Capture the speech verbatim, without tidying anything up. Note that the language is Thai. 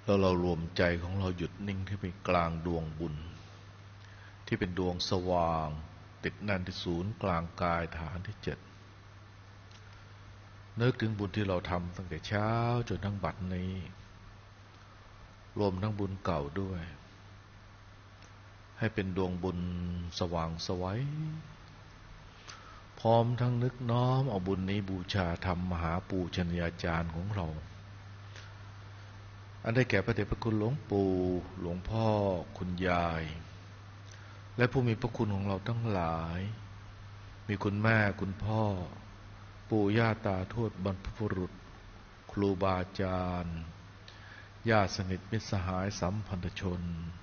แล้วเรารวมใจของเราหยุดนิ่งที่เป็นกลางดวงบุญที่เป็นดวงสว่างติดแน่นที่ศูนย์กลางกายฐานที่เจ็ดนึกถึงบุญที่เราทำตั้งแต่เช้าจนทั้งบัดนี้รวมทั้งบุญเก่าด้วยให้เป็นดวงบุญสว่างไสวพร้อมทั้งนึกน้อมเอาบุญนี้บูชาธรรมมหาปูชนียาจารย์ของเราอันได้แก่พระเดชพระคุณหลวงปู่หลวงพ่อคุณยายและผู้มีพระคุณของเราทั้งหลายมีคุณแม่คุณพ่อปู่ย่าตาทวดบรรพบุรุษครูบาอาจารย์ญาติสนิทมิตรสหายสัมพันธชน